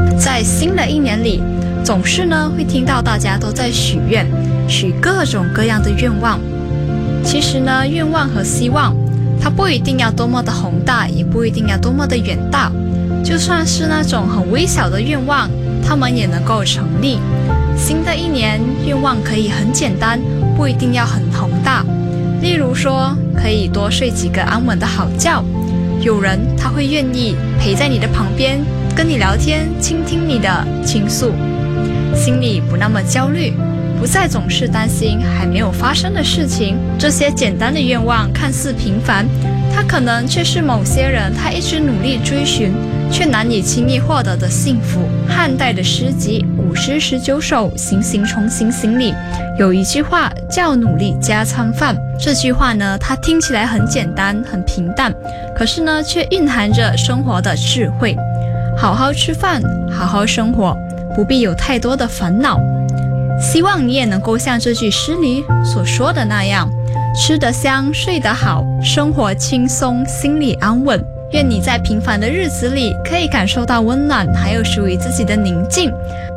在新的一年里，总是呢会听到大家都在许愿，许各种各样的愿望。其实呢，愿望和希望，它不一定要多么的宏大，也不一定要多么的远大。就算是那种很微小的愿望，它们也能够成立。新的一年，愿望可以很简单，不一定要很宏大。例如说，可以多睡几个安稳的好觉。有人他会愿意陪在你的旁边，跟你聊天，倾听你的倾诉，心里不那么焦虑，不再总是担心还没有发生的事情。这些简单的愿望看似平凡，它可能却是某些人他一直努力追寻，却难以轻易获得的幸福。汉代的诗集《古诗19首·行行重行行》里有一句话叫努力加餐饭。这句话呢，它听起来很简单很平淡，可是呢却蕴含着生活的智慧。好好吃饭，好好生活，不必有太多的烦恼。希望你也能够像这句诗里所说的那样，吃得香，睡得好，生活轻松，心里安稳。愿你在平凡的日子里可以感受到温暖，还有属于自己的宁静，